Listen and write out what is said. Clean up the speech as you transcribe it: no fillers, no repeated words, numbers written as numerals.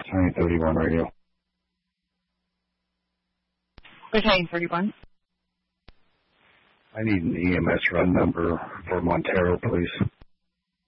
Battalion 31 radio. Battalion 31. I need an EMS run number for Montero, please.